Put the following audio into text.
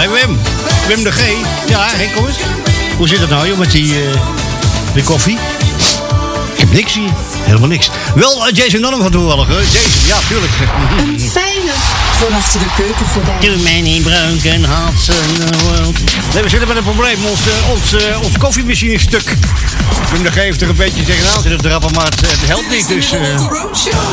Hey Wim de G. Ja, hey, kom eens. Hoe zit het nou, joh, met de koffie? Ik heb niks hier. Helemaal niks. Wel, Jason Donovan toevallig, hè? Jason, ja, tuurlijk. Een fijne van achter de keukengordijn. Too many broken hearts in the world. Nee, we zitten met een probleem. Ons koffiemachine is stuk. Wim de G heeft er een beetje tegenaan zitten trappen, maar het helpt niet. Dus